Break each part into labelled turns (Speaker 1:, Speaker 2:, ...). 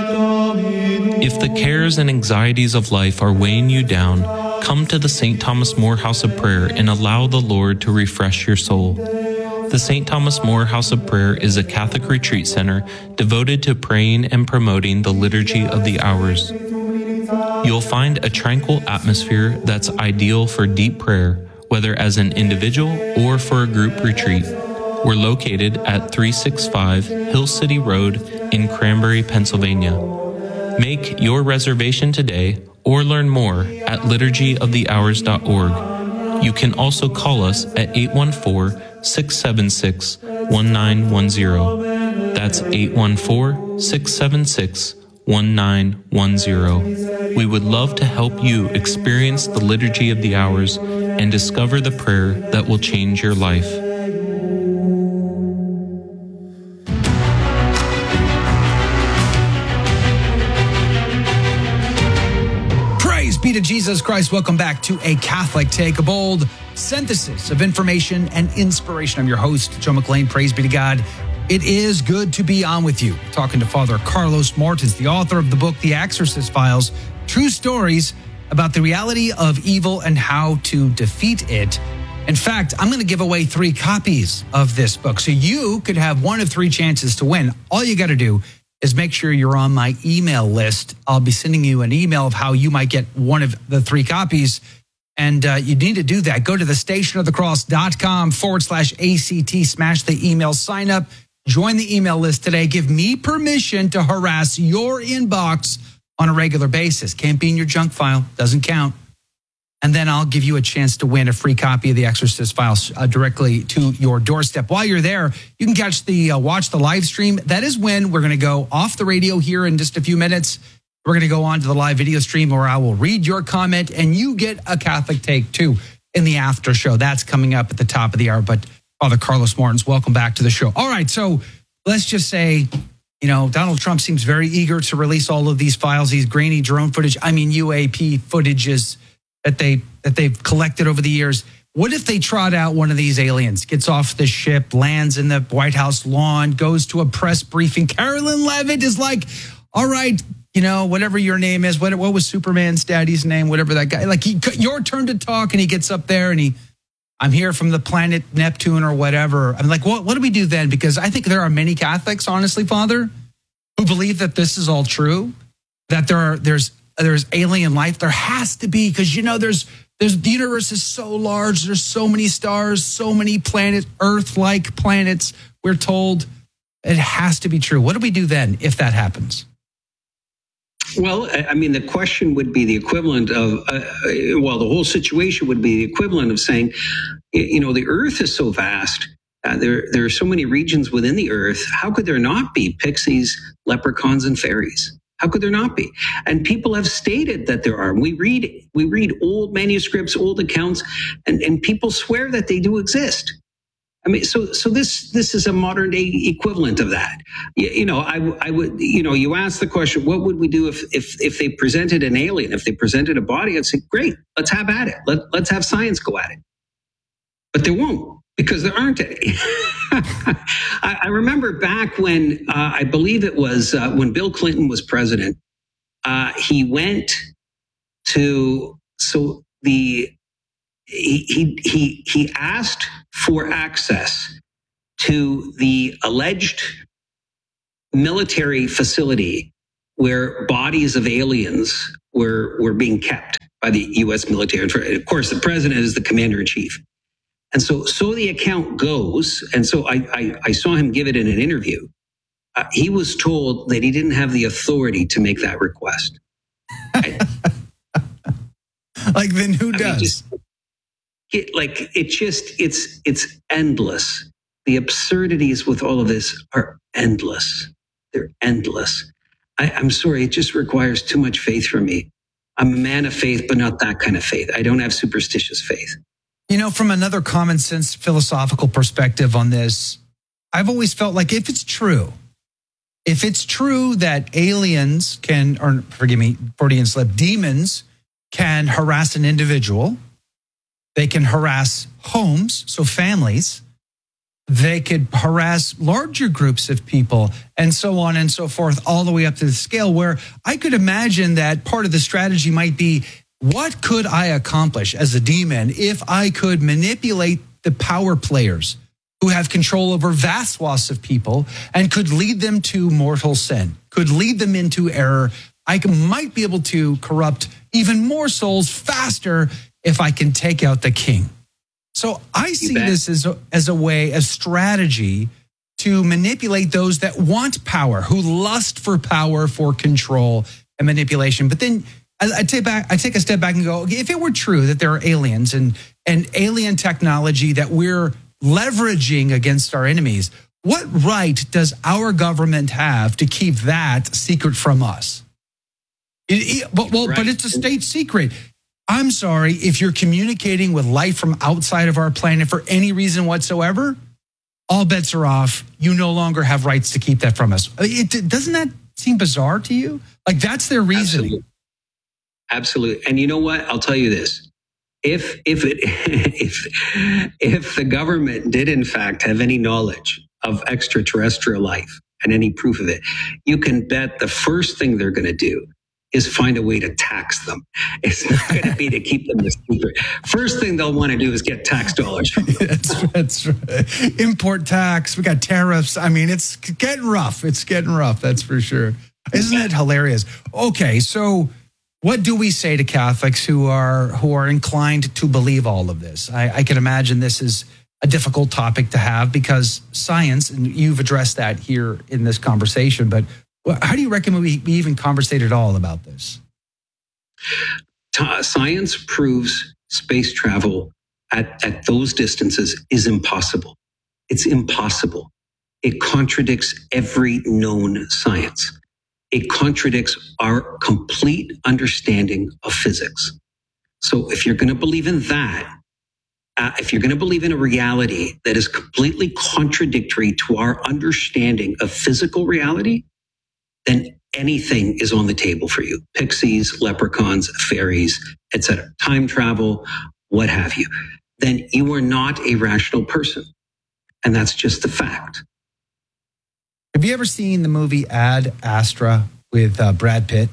Speaker 1: If the cares and anxieties of life are weighing you down, come to the St. Thomas More House of Prayer and allow the Lord to refresh your soul. The St. Thomas More House of Prayer is a Catholic retreat center devoted to praying and promoting the Liturgy of the Hours. You'll find a tranquil atmosphere that's ideal for deep prayer, whether as an individual or for a group retreat. We're located at 365 Hill City Road in Cranberry, Pennsylvania. Make your reservation today or learn more at liturgyofthehours.org. You can also call us at 814-676-1910. That's 814-676-1910. We would love to help you experience the Liturgy of the Hours and discover the prayer that will change your life.
Speaker 2: Be to Jesus Christ. Welcome back to A Catholic Take, a bold synthesis of information and inspiration. I'm your host, Joe McLean. Praise be to God. It is good to be on with you. Talking to Father Carlos Martins, the author of the book, The Exorcist Files, True Stories about the reality of evil and how to defeat it. In fact, I'm going to give away 3 copies of this book. So you could have one of 3 chances to win. All you got to do is make sure you're on my email list. I'll be sending you an email of how you might get one of the 3 copies. And you need to do that. Go to thestationofthecross.com/ACT, smash the email, sign up, join the email list today. Give me permission to harass your inbox on a regular basis. Can't be in your junk file, doesn't count. And then I'll give you a chance to win a free copy of The Exorcist Files directly to your doorstep. While you're there, you can catch watch the live stream. That is when we're going to go off the radio here in just a few minutes. We're going to go on to the live video stream where I will read your comment and you get a Catholic Take too in the after show. That's coming up at the top of the hour. But Father Carlos Martins, welcome back to the show. All right, so let's just say, Donald Trump seems very eager to release all of these files, these grainy drone footage. UAP footages that they've collected over the years. What if they trot out one of these aliens, gets off the ship, lands in the White House lawn, goes to a press briefing? Carolyn Levitt is like, all right, whatever your name is, what was Superman's daddy's name, whatever that guy, your turn to talk, and he gets up there and I'm here from the planet Neptune or whatever. I'm like, what do we do then? Because I think there are many Catholics, honestly, Father, who believe that this is all true, that there's alien life. There has to be, because the universe is so large. There's so many stars, so many planets, Earth-like planets. We're told it has to be true. What do we do then if that happens?
Speaker 3: Well, the question would be the equivalent of, the whole situation would be the equivalent of saying, the Earth is so vast. There are so many regions within the Earth. How could there not be pixies, leprechauns, and fairies? How could there not be? And people have stated that there are. We read old manuscripts, old accounts, and people swear that they do exist. So this is a modern day equivalent of that. I would, you ask the question, what would we do if they presented an alien, if they presented a body? I'd say, great, let's have at it. Let's have science go at it. But there won't, because there aren't any. I remember back when, I believe it was when Bill Clinton was president, he went to, he asked for access to the alleged military facility where bodies of aliens were being kept by the U.S. military. Of course, the president is the commander-in-chief. And so the account goes, and so I saw him give it in an interview. He was told that he didn't have the authority to make that request.
Speaker 2: Then who does?
Speaker 3: It's endless. The absurdities with all of this are endless. They're endless. I'm sorry, it just requires too much faith from me. I'm a man of faith, but not that kind of faith. I don't have superstitious faith.
Speaker 2: From another common sense philosophical perspective on this, I've always felt like if it's true that aliens can, or forgive me, Freudian slip, demons can harass an individual, they can harass homes, so families, They could harass larger groups of people and so on and so forth, all the way up to the scale where I could imagine that part of the strategy might be, what could I accomplish as a demon if I could manipulate the power players who have control over vast swaths of people and could lead them to mortal sin, could lead them into error? I might be able to corrupt even more souls faster if I can take out the king. So I see this as a way, a strategy to manipulate those that want power, who lust for power, for control and manipulation. But then I take a step back and go, if it were true that there are aliens and alien technology that we're leveraging against our enemies, what right does our government have to keep that secret from us? But it's a state secret. I'm sorry, if you're communicating with life from outside of our planet for any reason whatsoever, all bets are off. You no longer have rights to keep that from us. Doesn't that seem bizarre to you? Like, that's their reasoning.
Speaker 3: Absolutely. And you know what? I'll tell you this. If the government did in fact have any knowledge of extraterrestrial life and any proof of it, you can bet the first thing they're going to do is find a way to tax them. It's not going to be to keep them a secret. First thing they'll want to do is get tax dollars from them.
Speaker 2: That's right. Import tax. We got tariffs. I mean, it's getting rough. It's getting rough. That's for sure. Isn't it hilarious? Okay, so what do we say to Catholics who are inclined to believe all of this? I can imagine this is a difficult topic to have because science, and you've addressed that here in this conversation, but how do you reckon we even conversate at all about this?
Speaker 3: Science proves space travel at those distances is impossible. It's impossible. It contradicts every known science. It contradicts our complete understanding of physics. So if you're going to believe in that, if you're going to believe in a reality that is completely contradictory to our understanding of physical reality, then anything is on the table for you. Pixies, leprechauns, fairies, etc. Time travel, what have you. Then you are not a rational person. And that's just the fact.
Speaker 2: Have you ever seen the movie Ad Astra with Brad Pitt?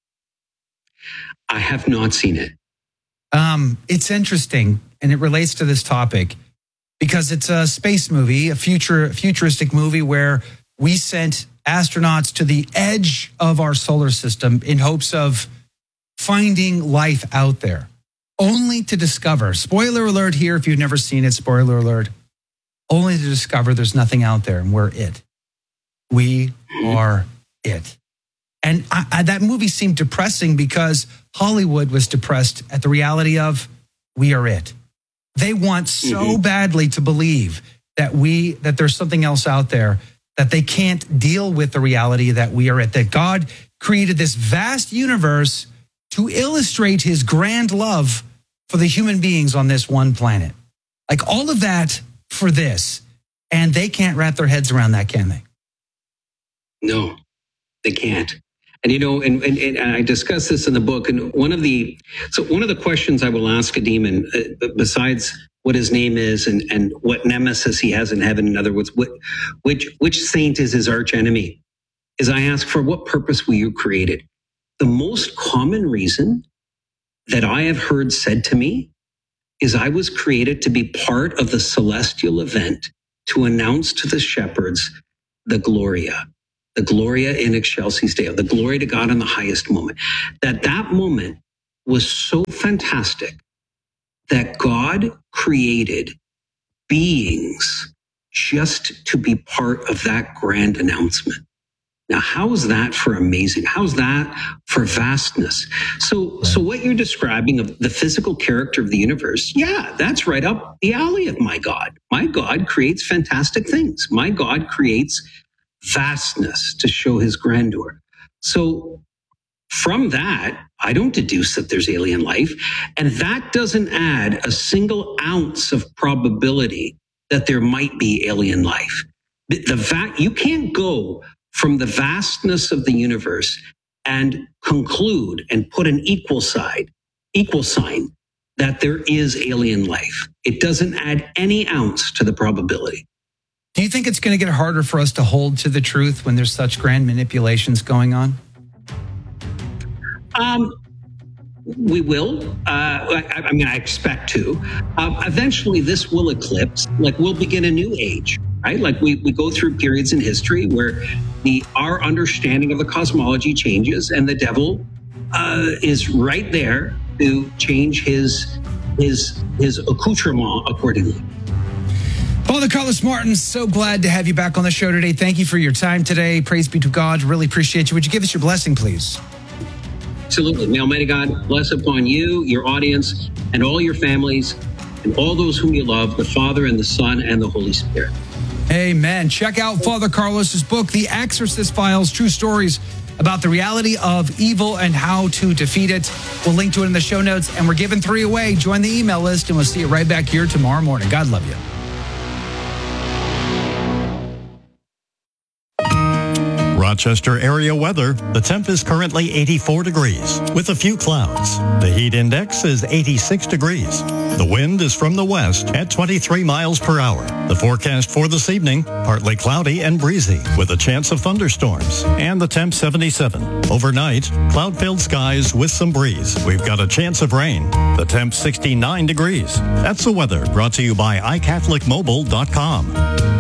Speaker 3: I have not seen it.
Speaker 2: It's interesting, and it relates to this topic because it's a space movie, a futuristic movie where we sent astronauts to the edge of our solar system in hopes of finding life out there, only to discover, spoiler alert here if you've never seen it, spoiler alert, only to discover there's nothing out there and we're it. We are it. And that movie seemed depressing because Hollywood was depressed at the reality of we are it. They want so badly to believe that there's something else out there, that they can't deal with the reality that we are it, that God created this vast universe to illustrate his grand love for the human beings on this one planet. Like all of that for this. And they can't wrap their heads around that, can they?
Speaker 3: No, they can't. And, you know, and I discuss this in the book. And one of the questions I will ask a demon, besides what his name is and what nemesis he has in heaven, in other words, which saint is his arch enemy, is I ask, for what purpose were you created? The most common reason that I have heard said to me is I was created to be part of the celestial event to announce to the shepherds the Gloria in excelsis Deo, the glory to God in the highest moment. That moment was so fantastic that God created beings just to be part of that grand announcement. Now, how is that for amazing? How's that for vastness? So what you're describing of the physical character of the universe, yeah, that's right up the alley of my God. My God creates fantastic things. My God creates vastness to show his grandeur. So from that, I don't deduce that there's alien life. And that doesn't add a single ounce of probability that there might be alien life. You can't go from the vastness of the universe and conclude and put an equal sign that there is alien life. It doesn't add any ounce to the probability.
Speaker 2: Do you think it's going to get harder for us to hold to the truth when there's such grand manipulations going on?
Speaker 3: We will. I expect to. Eventually, this will eclipse. Like, we'll begin a new age, right? Like, we go through periods in history where our understanding of the cosmology changes, and the devil is right there to change his accoutrement accordingly.
Speaker 2: Father Carlos Martin, so glad to have you back on the show today. Thank you for your time today. Praise be to God. Really appreciate you. Would you give us your blessing, please?
Speaker 3: Absolutely. May Almighty God bless upon you, your audience, and all your families, and all those whom you love, the Father and the Son and the Holy Spirit.
Speaker 2: Amen. Check out Father Carlos's book, The Exorcist Files, True Stories about the reality of evil and how to defeat it. We'll link to it in the show notes, and we're giving 3 away. Join the email list, and we'll see you right back here tomorrow morning. God love you.
Speaker 4: Rochester area weather. The temp is currently 84 degrees with a few clouds. The heat index is 86 degrees. The wind is from the west at 23 miles per hour. The forecast for this evening, partly cloudy and breezy with a chance of thunderstorms. And the temp 77. Overnight, cloud-filled skies with some breeze. We've got a chance of rain. The temp 69 degrees. That's the weather brought to you by iCatholicMobile.com.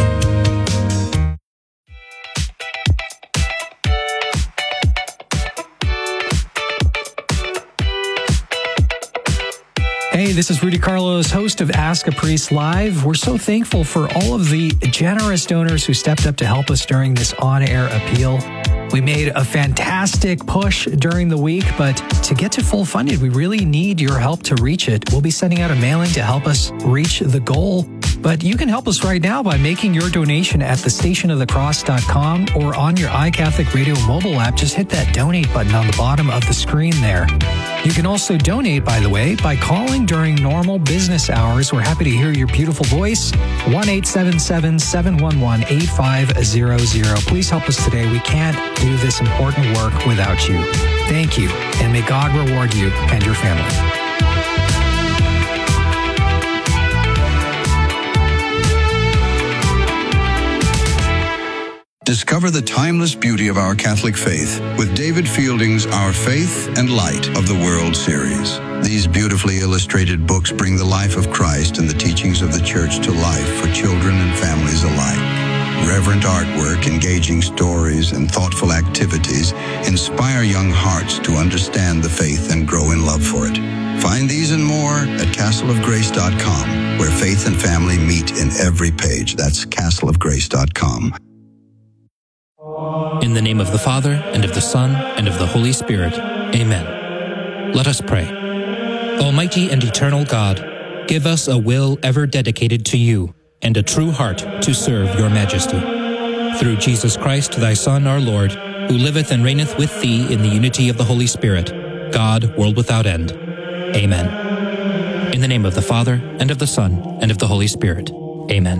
Speaker 5: Hey, this is Rudy Carlos, host of Ask a Priest Live. We're so thankful for all of the generous donors who stepped up to help us during this on-air appeal. We made a fantastic push during the week, but to get to full funded, we really need your help to reach it. We'll be sending out a mailing to help us reach the goal. But you can help us right now by making your donation at thestationofthecross.com or on your iCatholic Radio mobile app. Just hit that donate button on the bottom of the screen there. You can also donate, by the way, by calling during normal business hours. We're happy to hear your beautiful voice. 1-877-711-8500. Please help us today. We can't do this important work without you. Thank you, and may God reward you and your family.
Speaker 6: Discover the timeless beauty of our Catholic faith with David Fielding's Our Faith and Light of the World series. These beautifully illustrated books bring the life of Christ and the teachings of the Church to life for children and families alike. Reverent artwork, engaging stories, and thoughtful activities inspire young hearts to understand the faith and grow in love for it. Find these and more at castleofgrace.com, where faith and family meet in every page. That's castleofgrace.com.
Speaker 7: In the name of the Father, and of the Son, and of the Holy Spirit. Amen. Let us pray. Almighty and eternal God, give us a will ever dedicated to you, and a true heart to serve your majesty. Through Jesus Christ, thy Son, our Lord, who liveth and reigneth with thee in the unity of the Holy Spirit, God, world without end. Amen. In the name of the Father, and of the Son, and of the Holy Spirit. Amen.